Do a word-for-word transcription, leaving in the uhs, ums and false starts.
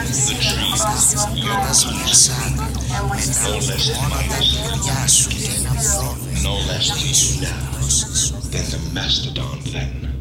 The trees, your conscience, no less admired, no less to you now than the mastodon then.